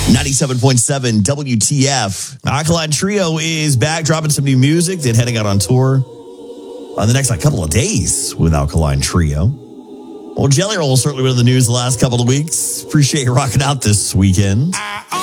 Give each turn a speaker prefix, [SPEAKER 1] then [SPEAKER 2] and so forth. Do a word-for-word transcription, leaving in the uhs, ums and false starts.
[SPEAKER 1] ninety-seven point seven W T F. Alkaline Trio is back, dropping some new music. Then heading out on tour on the next like, couple of days with Alkaline Trio. Well, Jelly Roll certainly been in the news the last couple of weeks. Appreciate you rocking out this weekend.